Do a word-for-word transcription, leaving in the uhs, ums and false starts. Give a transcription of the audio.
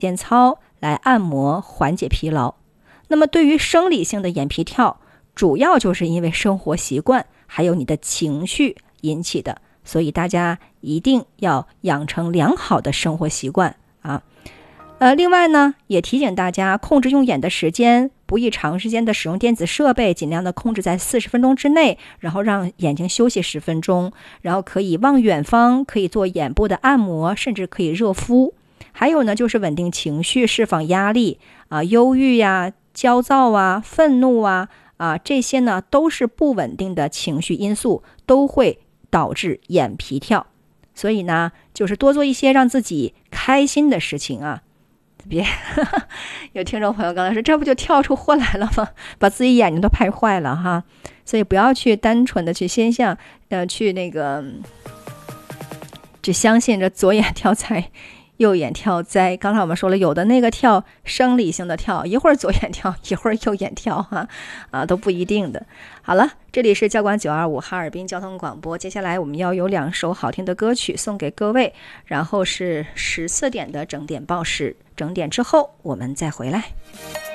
间操来按摩缓解疲劳。那么对于生理性的眼皮跳，主要就是因为生活习惯还有你的情绪引起的，所以大家一定要养成良好的生活习惯啊。呃，另外呢，也提醒大家控制用眼的时间，不宜长时间的使用电子设备，尽量的控制在四十分钟之内，然后让眼睛休息十分钟，然后可以望远方，可以做眼部的按摩，甚至可以热敷。还有呢，就是稳定情绪，释放压力啊，忧郁呀、焦躁啊、愤怒啊啊，这些呢都是不稳定的情绪因素，都会导致眼皮跳。所以呢，就是多做一些让自己开心的事情啊。别有听众朋友刚才说，这不就跳出祸来了吗？把自己眼睛都拍坏了哈。所以不要去单纯的去先向呃去那个只相信着左眼跳财右眼跳灾。刚才我们说了，有的那个跳生理性的跳，一会儿左眼跳一会儿右眼跳哈啊，都不一定的。好了，这里是教官九二五哈尔滨交通广播，接下来我们要有两首好听的歌曲送给各位，然后是十四点的整点报时，整点之后我们再回来。